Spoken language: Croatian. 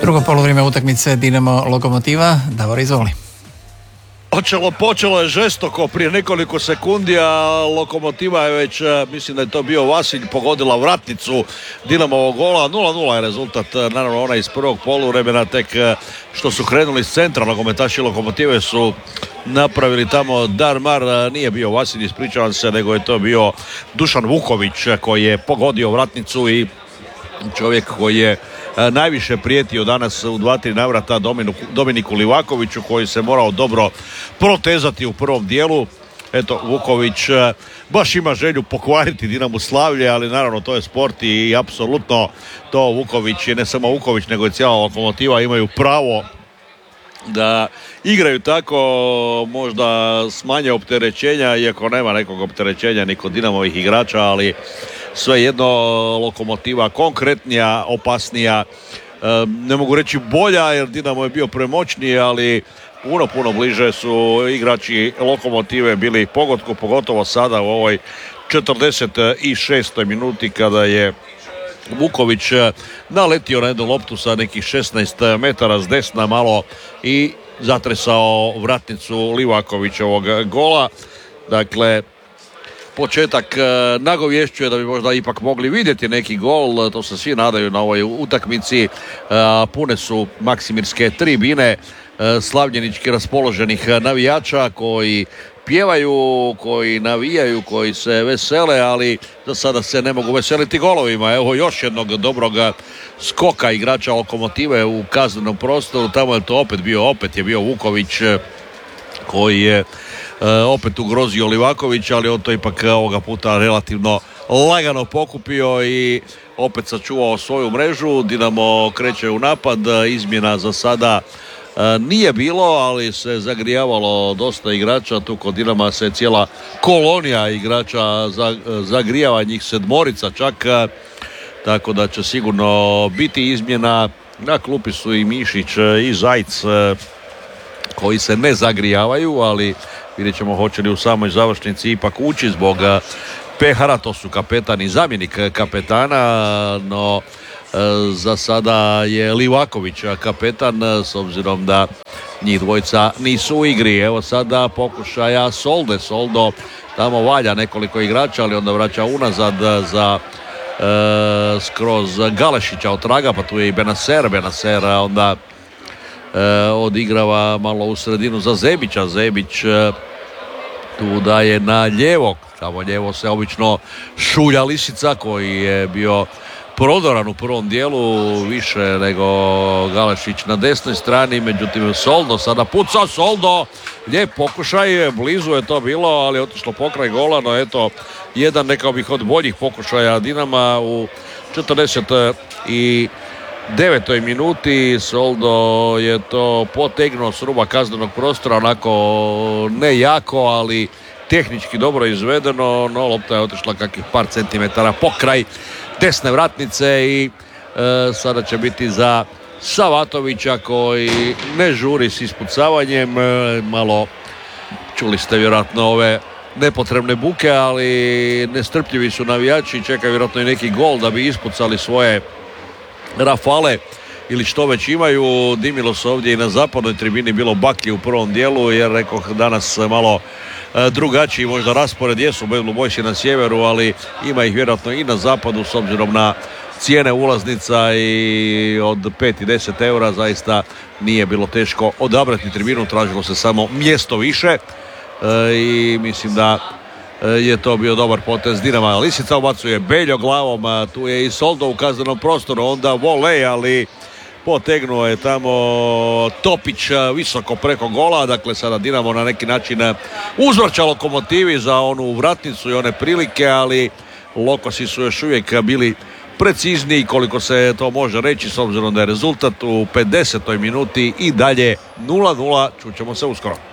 Drugo polovrijeme utakmice Dinamo Lokomotiva. Davor, izvoli. Počelo je žestoko prije nekoliko sekundi, a Lokomotiva je već, mislim da je to bio Vasilj, pogodila vratnicu Dinamovog gola. 0-0 je rezultat, naravno ona iz prvog poluvremena, tek što su krenuli s centra. Nogometaši Lokomotive su napravili tamo dar-mar, nije bio Vasilj, ispričavam se, nego je to bio Dušan Vuković koji je pogodio vratnicu i čovjek koji je najviše prijetio danas u 2-3 navrata Dominiku Livakoviću, koji se morao dobro protezati u prvom dijelu. Eto, Vuković baš ima želju pokvariti Dinamo Slavlje, ali naravno to je sport i apsolutno to Vuković, i ne samo Vuković nego i cijela Lokomotiva imaju pravo da igraju tako, možda s manje opterećenja, iako nema nekog opterećenja ni kod Dinamovih igrača, ali svejedno Lokomotiva konkretnija, opasnija, ne mogu reći bolja jer Dinamo je bio premoćniji, ali puno bliže su igrači Lokomotive bili pogodku, pogotovo sada u ovoj 46. minuti kada je Vuković naletio na jednu loptu sa nekih 16 metara s desna malo i zatresao vratnicu Livakovićevog gola. Dakle, početak nagovješćuje da bi možda ipak mogli vidjeti neki gol, to se svi nadaju na ovoj utakmici. Pune su maksimirske tribine slavljenički raspoloženih navijača koji pjevaju, koji navijaju, koji se vesele, ali za sada se ne mogu veseliti golovima. Evo još jednog dobrog skoka igrača Lokomotive u kaznenom prostoru, tamo je to opet je bio Vuković koji je opet ugrozio Livakovića, ali on to ipak ovoga puta relativno lagano pokupio i opet sačuvao svoju mrežu. Dinamo kreće u napad, izmjena za sada nije bilo, ali se zagrijavalo dosta igrača. Tu kod Dinama se cijela kolonija igrača zagrijava, njih 7 čak, tako da će sigurno biti izmjena. Na klupi su i Mišić i Zajc koji se ne zagrijavaju, ali vidjet ćemo hoće li u samoj završnici ipak ući zbog pehara. To su kapetan i zamjenik kapetana, no za sada je Livaković kapetan, s obzirom da njih dvojica nisu u igri. Evo sada pokušaja Soldo tamo valja nekoliko igrača, ali onda vraća unazad za skroz Galešića od traga, pa tu je i Benacer onda odigrava malo u sredinu za Zebića. Zebić tu daje na lijevo, tamo lijevo se obično šulja Lisica koji je bio prodoran u prvom dijelu više nego Galešić na desnoj strani, međutim Soldo sada puca, Soldo, lijep pokušaj, blizu je to bilo, ali je otišlo pokraj gola, no eto, jedan rekao bih od boljih pokušaja Dinama u 49. minuti. Soldo je to potegnuo s ruba kaznenog prostora, onako ne jako, ali tehnički dobro izvedeno, no lopta je otišla kakvih par centimetara pokraj desne vratnice i sada će biti za Savatovića koji ne žuri s ispucavanjem. Malo čuli ste vjerojatno ove nepotrebne buke, ali nestrpljivi su navijači i čekaju vjerojatno i neki gol da bi ispucali svoje rafale ili što već imaju. Dimilo se ovdje i na zapadnoj tribini, bilo baklji u prvom dijelu jer rekoh danas malo drugačiji možda raspored, jesu Bojsi na sjeveru, ali ima ih vjerojatno i na zapadu s obzirom na cijene ulaznica i od 5 i 10 eura zaista nije bilo teško odabrati tribinu, tražilo se samo mjesto više i mislim da je to bio dobar potez Dinama. Lisica ubacuje Beljo glavom, tu je i Soldo u kaznenom prostoru, onda volej, ali potegnuo je tamo Topić visoko preko gola. Dakle sada Dinamo na neki način uzvraća Lokomotivi za onu vratnicu i one prilike, ali Lokosi su još uvijek bili precizniji koliko se to može reći, s obzirom da je rezultat u 50. minuti i dalje 0-0. Čućemo se uskoro.